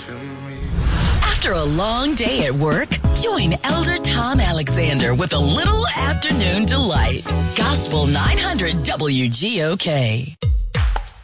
to me. After a long day at work, join Elder Tom Alexander with a little afternoon delight. Gospel 900 WGOK.